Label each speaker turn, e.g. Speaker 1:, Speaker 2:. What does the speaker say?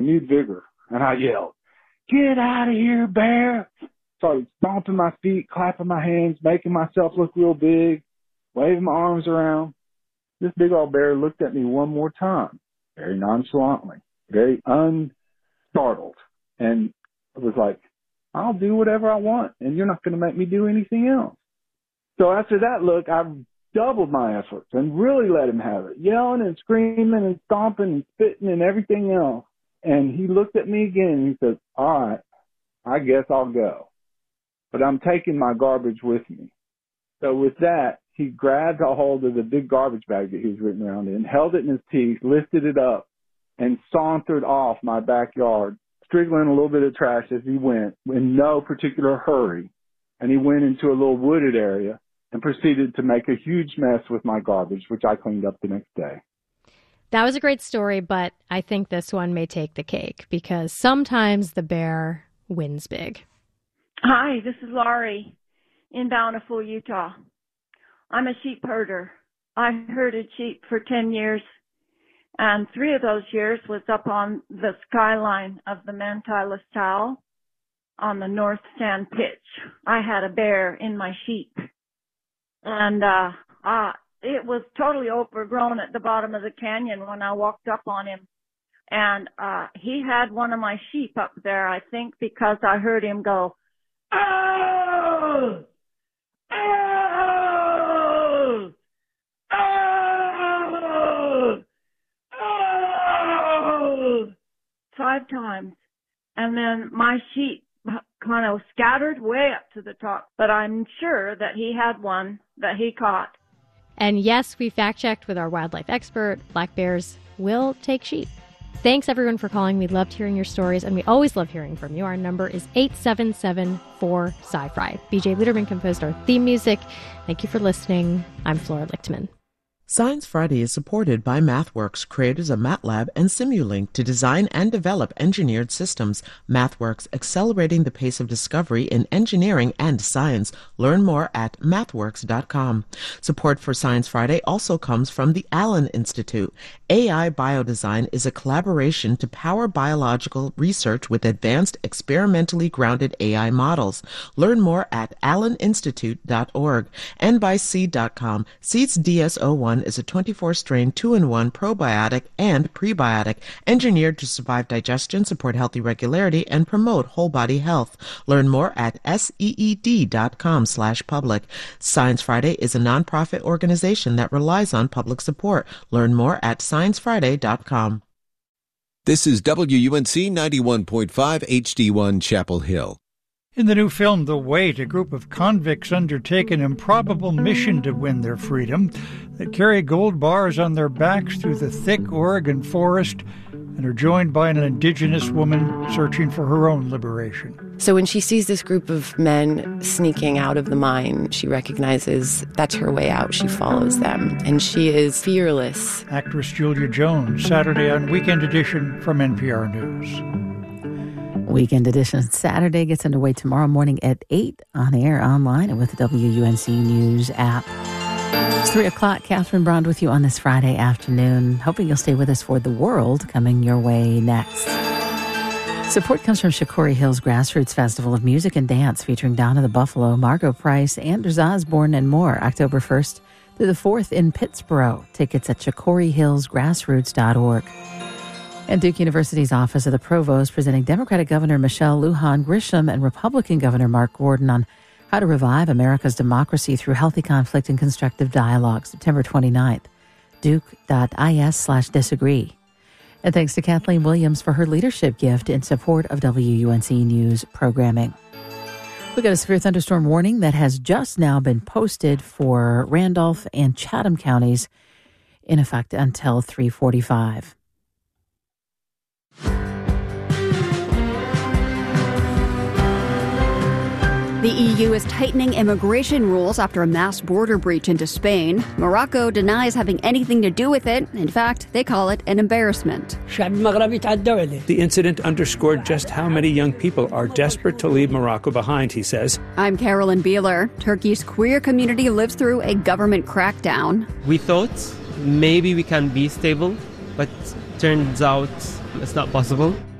Speaker 1: renewed vigor. And I yelled, "Get out of here, bear!" Started stomping my feet, clapping my hands, making myself look real big, waving my arms around. This big old bear looked at me one more time, very nonchalantly, very unstartled. And I was like, "I'll do whatever I want, and you're not going to make me do anything else." So after that look, I doubled my efforts and really let him have it, yelling and screaming and stomping and spitting and everything else. And he looked at me again and he said, "All right, I guess I'll go. But I'm taking my garbage with me." So with that, he grabbed a hold of the big garbage bag that he was written around in, held it in his teeth, lifted it up, and sauntered off my backyard, striggling a little bit of trash as he went in no particular hurry. And he went into a little wooded area and proceeded to make a huge mess with my garbage, which I cleaned up the next day.
Speaker 2: That was a great story, but I think this one may take the cake because sometimes the bear wins big.
Speaker 3: Hi, this is Laurie in Bountiful, Utah. I'm a sheep herder. I herded sheep for 10 years, and 3 of those years was up on the skyline of the Manti La Salle on the North Sand Pitch. I had a bear in my sheep, and it was totally overgrown at the bottom of the canyon when I walked up on him. And he had one of my sheep up there, I think, because I heard him go, "Oh! Oh! Oh! Oh!" 5 times. And then my sheep kind of scattered way up to the top. But I'm sure that he had one that he caught.
Speaker 2: And yes, we fact-checked with our wildlife expert. Black bears will take sheep. Thanks, everyone, for calling. We loved hearing your stories, and we always love hearing from you. Our number is 877-4-SCI-FRI. BJ Liederman composed our theme music. Thank you for listening. I'm Flora Lichtman.
Speaker 4: Science Friday is supported by MathWorks, creators of MATLAB and Simulink to design and develop engineered systems. MathWorks, accelerating the pace of discovery in engineering and science. Learn more at mathworks.com. Support for Science Friday also comes from the Allen Institute. AI Biodesign is a collaboration to power biological research with advanced, experimentally grounded AI models. Learn more at alleninstitute.org and by Seed.com. Seed's DS-01 is a 24-strain 2-in-1 probiotic and prebiotic engineered to survive digestion, support healthy regularity, and promote whole body health. Learn more at seed.com/public. Science Friday is a nonprofit organization that relies on public support. Learn more at sciencefriday.com.
Speaker 5: This is WUNC 91.5 HD1 Chapel Hill.
Speaker 6: In the new film, The Wait, a group of convicts undertake an improbable mission to win their freedom. They carry gold bars on their backs through the thick Oregon forest and are joined by an indigenous woman searching for her own liberation.
Speaker 7: So when she sees this group of men sneaking out of the mine, she recognizes that's her way out. She follows them, and she is fearless.
Speaker 6: Actress Julia Jones, Saturday on Weekend Edition from NPR News.
Speaker 8: Weekend Edition Saturday gets underway tomorrow morning at 8 on air, online, and with the WUNC News app. It's 3 o'clock. Catherine Brond with you on this Friday afternoon. Hoping you'll stay with us for The World coming your way next. Support comes from Shakori Hills Grassroots Festival of Music and Dance featuring Donna the Buffalo, Margot Price, Anders Osborne, and more. October 1st through the 4th in Pittsboro. Tickets at shakorihillsgrassroots.org. And Duke University's Office of the Provost presenting Democratic Governor Michelle Lujan Grisham and Republican Governor Mark Gordon on how to revive America's democracy through healthy conflict and constructive dialogue, September 29th. Duke.is/disagree. And thanks to Kathleen Williams for her leadership gift in support of WUNC News programming. We got a severe thunderstorm warning that has just now been posted for Randolph and Chatham counties in effect until 3:45.
Speaker 9: The EU is tightening immigration rules after a mass border breach into Spain. Morocco denies having anything to do with it. In fact, they call it an embarrassment.
Speaker 10: The incident underscored just how many young people are desperate to leave Morocco behind, he says.
Speaker 9: I'm Carolyn Beeler. Turkey's queer community lives through a government crackdown.
Speaker 11: We thought maybe we can be stable, but turns out it's not possible.